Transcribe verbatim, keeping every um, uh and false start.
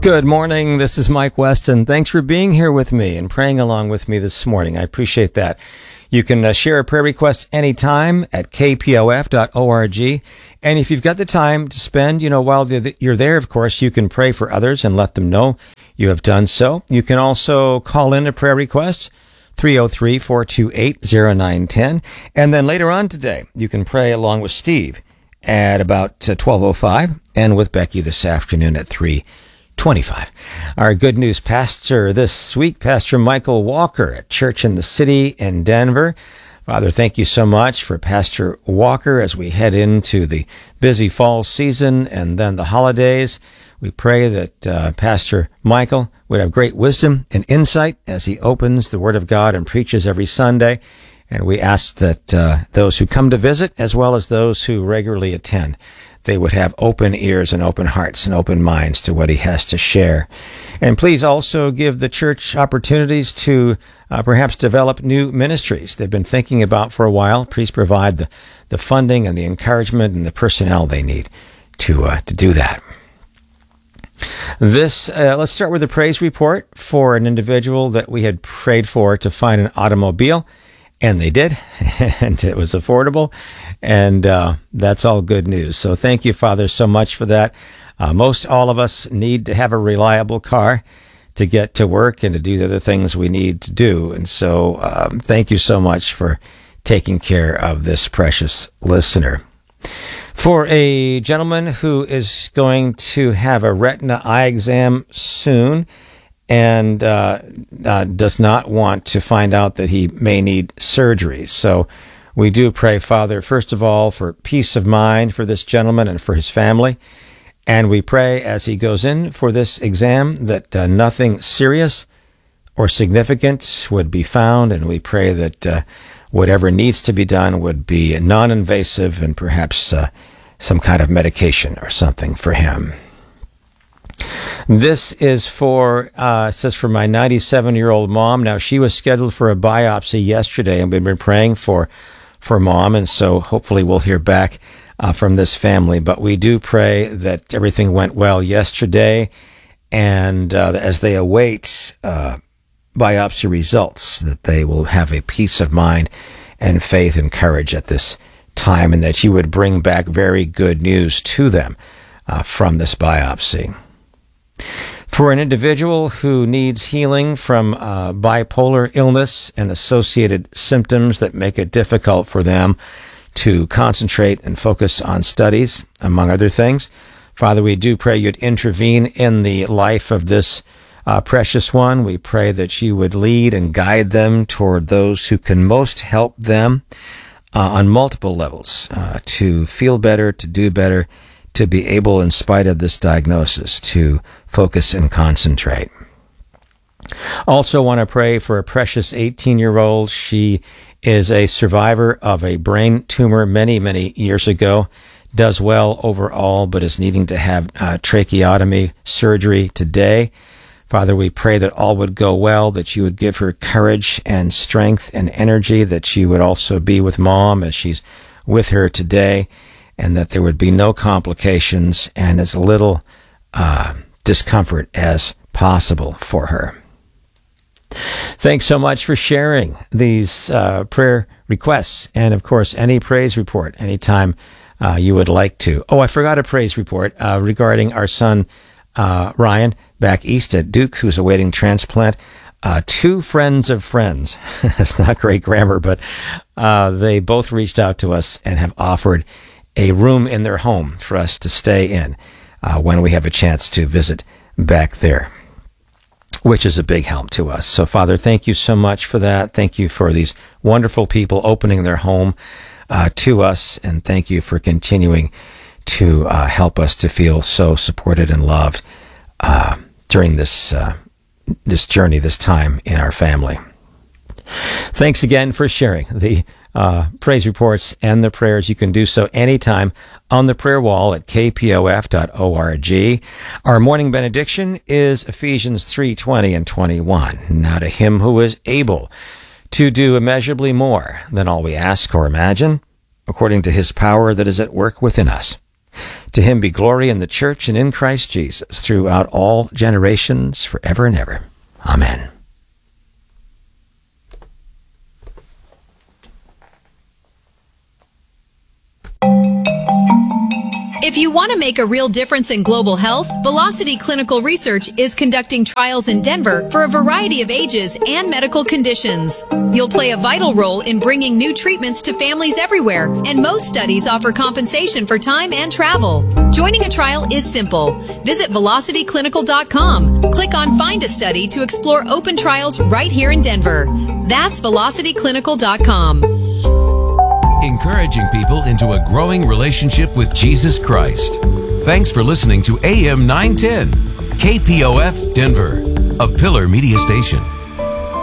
Good morning. This is Mike Weston. Thanks for being here with me and praying along with me this morning. I appreciate that. You can uh, share a prayer request anytime at k p o f dot org. And if you've got the time to spend, you know, while you're there, of course, you can pray for others and let them know you have done so. You can also call in a prayer request, three oh three, four two eight, oh nine one oh. And then later on today, you can pray along with Steve at about uh, twelve oh five and with Becky this afternoon at three twenty-five. Our good news pastor this week, Pastor Michael Walker at Church in the City in Denver. Father, thank you so much for Pastor Walker as we head into the busy fall season and then the holidays. We pray that uh, Pastor Michael would have great wisdom and insight as he opens the Word of God and preaches every Sunday. And we ask that uh, those who come to visit, as well as those who regularly attend, they would have open ears and open hearts and open minds to what he has to share. And please also give the church opportunities to uh, perhaps develop new ministries they've been thinking about for a while. Please provide the, the funding and the encouragement and the personnel they need to uh, to do that. This, uh, let's start with a praise report for an individual that we had prayed for to find an automobile. And they did, and it was affordable, and uh, that's all good news. So thank you, Father, so much for that. Uh, most all of us need to have a reliable car to get to work and to do the other things we need to do. And so um, thank you so much for taking care of this precious listener. For a gentleman who is going to have a retina eye exam soon, and uh, uh, does not want to find out that he may need surgery. So we do pray, Father, first of all, for peace of mind for this gentleman and for his family. And we pray as he goes in for this exam that uh, nothing serious or significant would be found. And we pray that uh, whatever needs to be done would be non-invasive and perhaps uh, some kind of medication or something for him. This is for, uh, it says for my ninety-seven-year-old mom. Now, she was scheduled for a biopsy yesterday, and we've been praying for, for mom, and so hopefully we'll hear back uh, from this family. But we do pray that everything went well yesterday, and uh, as they await uh, biopsy results, that they will have a peace of mind and faith and courage at this time, and that you would bring back very good news to them uh, from this biopsy. For an individual who needs healing from uh, bipolar illness and associated symptoms that make it difficult for them to concentrate and focus on studies, among other things, Father, we do pray you'd intervene in the life of this uh, precious one. We pray that you would lead and guide them toward those who can most help them uh, on multiple levels uh, to feel better, to do better, to be able, in spite of this diagnosis, to focus and concentrate. Also want to pray for a precious eighteen-year-old. She is a survivor of a brain tumor many, many years ago, does well overall, but is needing to have uh, tracheotomy surgery today. Father, we pray that all would go well, that you would give her courage and strength and energy, that you would also be with Mom as she's with her today, and that there would be no complications and as little uh, discomfort as possible for her. Thanks so much for sharing these uh, prayer requests, and of course, any praise report anytime uh, you would like to. Oh, I forgot a praise report uh, regarding our son uh, Ryan back east at Duke, who's awaiting transplant. Uh, two friends of friends. That's not great grammar, but uh, they both reached out to us and have offered a room in their home for us to stay in uh, when we have a chance to visit back there, which is a big help to us. So, Father, thank you so much for that. Thank you for these wonderful people opening their home uh, to us, and thank you for continuing to uh, help us to feel so supported and loved uh, during this uh, this journey, this time in our family. Thanks again for sharing the Uh, praise reports and the prayers. You can do so anytime on the prayer wall at k p o f dot org. Our morning benediction is Ephesians three twenty and twenty-one. Now to him who is able to do immeasurably more than all we ask or imagine, according to his power that is at work within us. To him be glory in the church and in Christ Jesus throughout all generations, forever and ever. Amen. If you want to make a real difference in global health, Velocity Clinical Research is conducting trials in Denver for a variety of ages and medical conditions. You'll play a vital role in bringing new treatments to families everywhere, and most studies offer compensation for time and travel. Joining a trial is simple. Visit velocity clinical dot com. Click on Find a Study to explore open trials right here in Denver. That's velocity clinical dot com. Encouraging people into a growing relationship with Jesus Christ. Thanks for listening to A M nine ten, K P O F Denver, a Pillar Media Station.